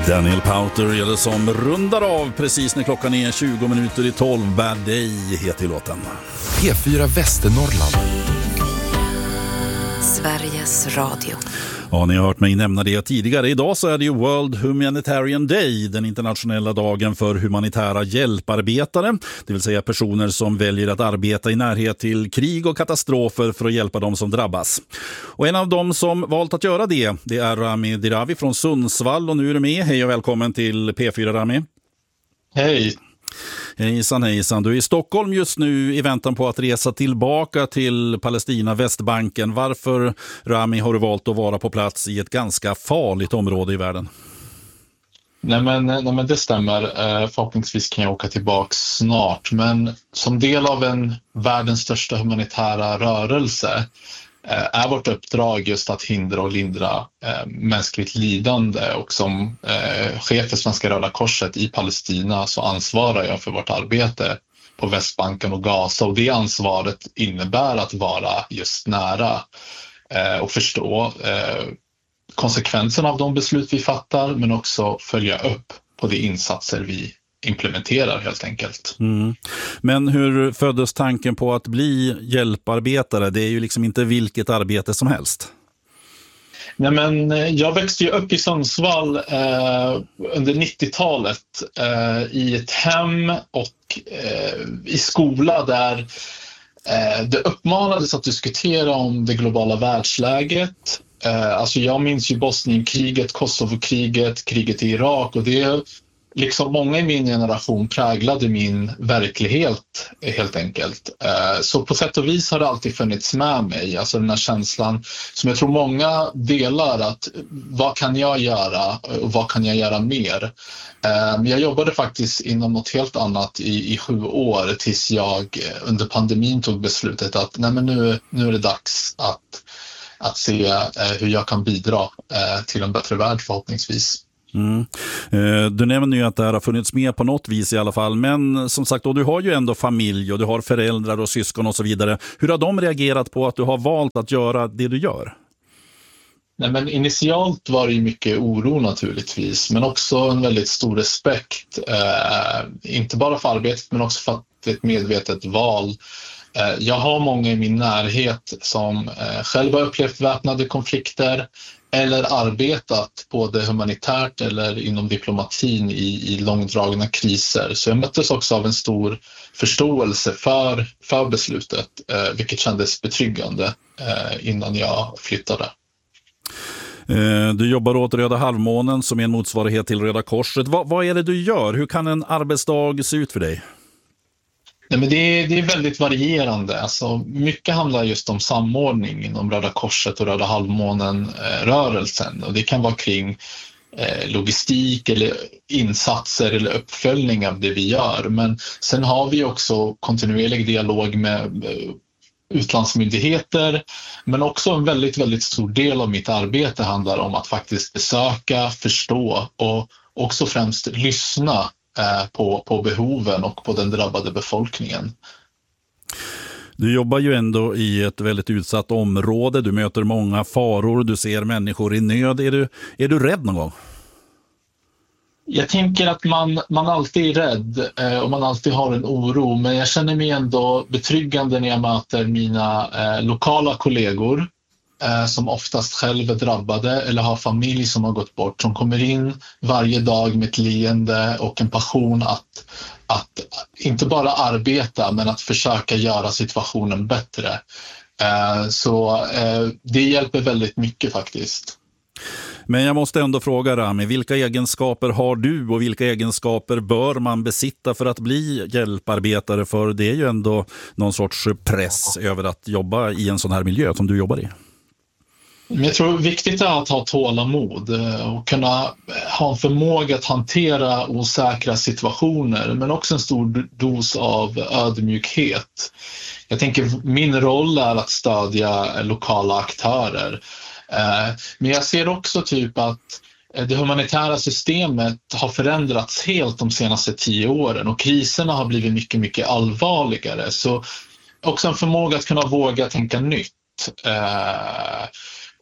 Daniel Powter gör det som rundar av precis när klockan är 20 minuter i 12. Bad Day heter låten. P4 Västernorrland. Sveriges Radio. Ja, ni har hört mig nämna det tidigare. Idag så är det ju World Humanitarian Day, den internationella dagen för humanitära hjälparbetare. Det vill säga personer som väljer att arbeta i närhet till krig och katastrofer för att hjälpa dem som drabbas. Och en av dem som valt att göra det är Rami Dirawi från Sundsvall. Och nu är du med. Hej och välkommen till P4, Rami. Hej. Hejsan. Du är i Stockholm just nu i väntan på att resa tillbaka till Palestina, Västbanken. Varför, Rami, har du valt att vara på plats i ett ganska farligt område i världen? Nej men det stämmer. Förhoppningsvis kan jag åka tillbaka snart. Men som del av en världens största humanitära rörelse är vårt uppdrag just att hindra och lindra mänskligt lidande. Och som chef för Svenska Röda Korset i Palestina så ansvarar jag för vårt arbete på Västbanken och Gaza. Och det ansvaret innebär att vara just nära och förstå konsekvenserna av de beslut vi fattar, men också följa upp på de insatser vi implementerar helt enkelt. Men hur föddes tanken på att bli hjälparbetare? Det är ju liksom inte vilket arbete som helst. Nej, men jag växte ju upp i Sundsvall under 90-talet i ett hem och i skola där det uppmanades att diskutera om det globala världsläget. Alltså jag minns ju Bosnienkriget, Kosovokriget, kriget i Irak, och det liksom många i min generation präglade min verklighet helt enkelt. Så på sätt och vis har det alltid funnits med mig. Alltså den här känslan som jag tror många delar, att vad kan jag göra och vad kan jag göra mer? Jag jobbade faktiskt inom något helt annat i 7 år tills jag under pandemin tog beslutet att nej, men nu är det dags att se hur jag kan bidra till en bättre värld förhoppningsvis. Du nämner ju att det här har funnits med på något vis i alla fall, men som sagt, och du har ju ändå familj och du har föräldrar och syskon och så vidare. Hur har de reagerat på att du har valt att göra det du gör? Nej, men initialt var det ju mycket oro naturligtvis, men också en väldigt stor respekt. Inte bara för arbetet men också för att det är ett medvetet val. Jag har många i min närhet som själva har upplevt väpnade konflikter eller arbetat både humanitärt eller inom diplomatin i långdragna kriser. Så jag möttes också av en stor förståelse för beslutet, vilket kändes betryggande innan jag flyttade. Du jobbar åt Röda halvmånen som är en motsvarighet till Röda Korset. Vad är det du gör? Hur kan en arbetsdag se ut för dig? Nej, men det är väldigt varierande. Alltså, mycket handlar just om samordning inom Röda Korset och Röda halvmånen-rörelsen. Och det kan vara kring logistik eller insatser eller uppföljning av det vi gör. Men sen har vi också kontinuerlig dialog med utlandsmyndigheter, men också en väldigt, väldigt stor del av mitt arbete handlar om att faktiskt besöka, förstå och också främst lyssna på behoven och på den drabbade befolkningen. Du jobbar ju ändå i ett väldigt utsatt område, du möter många faror, du ser människor i nöd. Är du rädd någon gång? Jag tänker att man alltid är rädd och man alltid har en oro, men jag känner mig ändå betryggande när jag möter mina lokala kollegor som oftast själv är drabbade eller har familj som har gått bort, som kommer in varje dag med ett leende och en passion att inte bara arbeta men att försöka göra situationen bättre. Så det hjälper väldigt mycket faktiskt. Men jag måste ändå fråga, Rami, vilka egenskaper har du och vilka egenskaper bör man besitta för att bli hjälparbetare? För det är ju ändå någon sorts press över att jobba i en sån här miljö som du jobbar i. Jag tror viktigt är att ha tålamod och kunna ha en förmåga att hantera osäkra situationer, men också en stor dos av ödmjukhet. Jag tänker min roll är att stödja lokala aktörer. Men jag ser också typ att det humanitära systemet har förändrats helt de senaste 10 åren och kriserna har blivit mycket, mycket allvarligare. Så också en förmåga att kunna våga tänka nytt.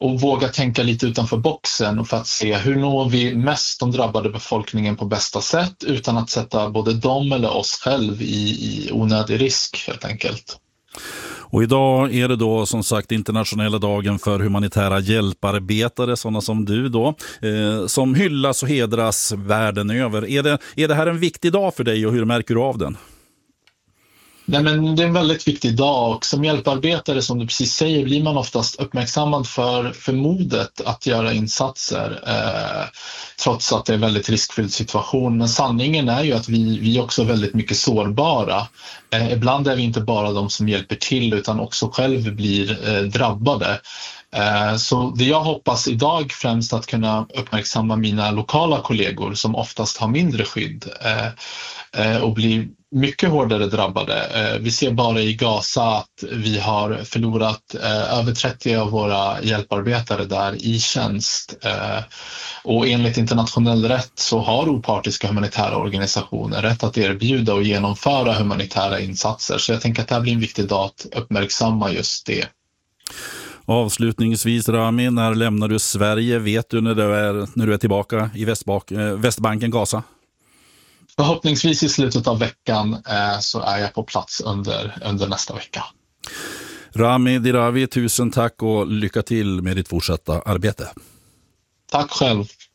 och våga tänka lite utanför boxen och för att se hur når vi mest de drabbade befolkningen på bästa sätt utan att sätta både dem eller oss själv i onödig risk helt enkelt. Och idag är det då som sagt internationella dagen för humanitära hjälparbetare, sådana som du då, som hyllas och hedras världen över. Är det här en viktig dag för dig och hur märker du av den? Nej, men det är en väldigt viktig dag och som hjälparbetare, som du precis säger, blir man oftast uppmärksammad för modet att göra insatser trots att det är en väldigt riskfylld situation. Men sanningen är ju att vi är också väldigt mycket sårbara. Ibland är vi inte bara de som hjälper till utan också själv blir drabbade. Så det jag hoppas idag främst att kunna uppmärksamma mina lokala kollegor som oftast har mindre skydd och blir mycket hårdare drabbade. Vi ser bara i Gaza att vi har förlorat över 30 av våra hjälparbetare där i tjänst. Och enligt internationell rätt så har opartiska humanitära organisationer rätt att erbjuda och genomföra humanitära insatser. Så jag tänker att det här blir en viktig dag att uppmärksamma just det. Avslutningsvis Rami, när lämnar du Sverige? Vet du när du är tillbaka i Västbanken, Gaza? Förhoppningsvis i slutet av veckan så är jag på plats under nästa vecka. Rami Dirawi, tusen tack och lycka till med ditt fortsatta arbete. Tack själv.